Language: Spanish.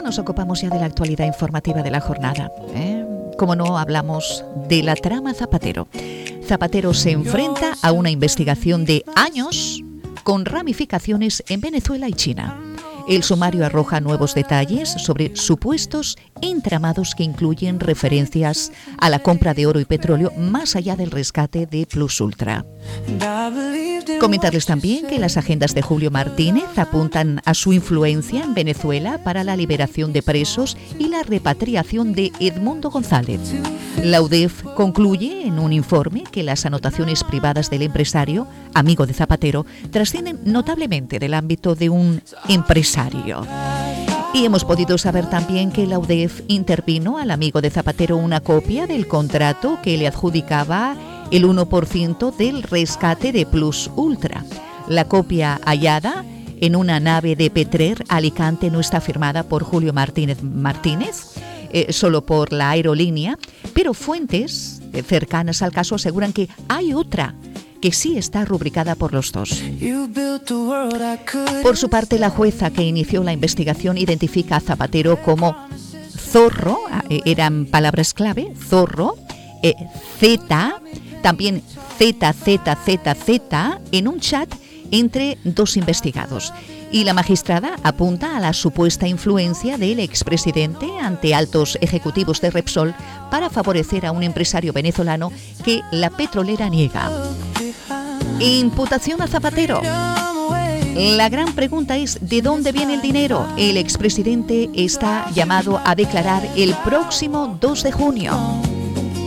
nos ocupamos ya de la actualidad informativa de la jornada. Como no, hablamos de la trama Zapatero. Zapatero se enfrenta a una investigación de años con ramificaciones en Venezuela y China. El sumario arroja nuevos detalles sobre supuestos entramados que incluyen referencias a la compra de oro y petróleo más allá del rescate de Plus Ultra. Comentarles también que las agendas de Julio Martínez apuntan a su influencia en Venezuela para la liberación de presos y la repatriación de Edmundo González. La UDEF concluye en un informe que las anotaciones privadas del empresario, amigo de Zapatero, trascienden notablemente del ámbito de un empresario. Y hemos podido saber también que la UDEF intervino al amigo de Zapatero una copia del contrato que le adjudicaba el 1% del rescate de Plus Ultra. La copia hallada en una nave de Petrer, Alicante, no está firmada por Julio Martínez, solo por la aerolínea, pero fuentes cercanas al caso aseguran que hay otra que sí está rubricada por los dos. Por su parte, la jueza que inició la investigación identifica a Zapatero como zorro, eran palabras clave, zorro, Z, también ZZZZ, en un chat entre dos investigados. Y la magistrada apunta a la supuesta influencia del expresidente ante altos ejecutivos de Repsol para favorecer a un empresario venezolano que la petrolera niega. Imputación a Zapatero. La gran pregunta es ¿de dónde viene el dinero? El expresidente está llamado a declarar el próximo 2 de junio.